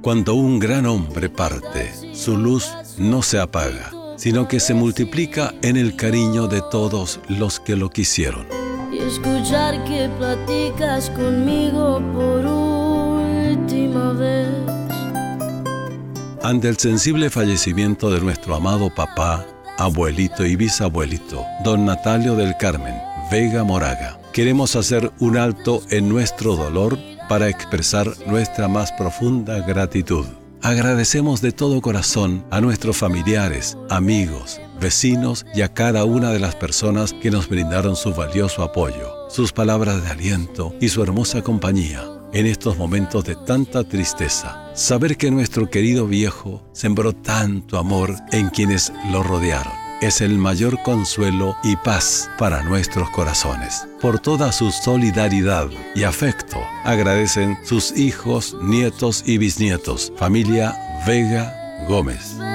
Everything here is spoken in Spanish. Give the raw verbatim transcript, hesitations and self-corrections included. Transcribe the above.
Cuando un gran hombre parte, su luz no se apaga, sino que se multiplica en el cariño de todos los que lo quisieron. Y escuchar que platicas conmigo por última vez. Ante el sensible fallecimiento de nuestro amado papá, abuelito y bisabuelito, don Natalio del Carmen Vega Moraga, queremos hacer un alto en nuestro dolor para expresar nuestra más profunda gratitud. Agradecemos de todo corazón a nuestros familiares, amigos, vecinos y a cada una de las personas que nos brindaron su valioso apoyo, sus palabras de aliento y su hermosa compañía en estos momentos de tanta tristeza. Saber que nuestro querido viejo sembró tanto amor en quienes lo rodearon es el mayor consuelo y paz para nuestros corazones. Por toda su solidaridad y afecto, agradecen sus hijos, nietos y bisnietos, familia Vega Gómez.